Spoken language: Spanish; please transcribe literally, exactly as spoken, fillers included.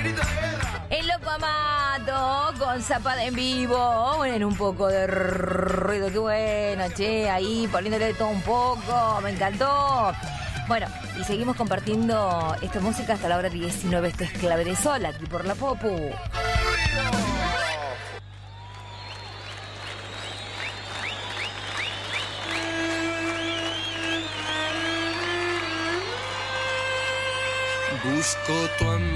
El Loco Amato con Zapata en vivo, en un poco de ruido, qué bueno, che, ahí poniéndole todo un poco, me encantó. Bueno, y seguimos compartiendo esta música hasta la hora diecinueve, esto es Clave de Sol, aquí por la Popu. Busco tu amor.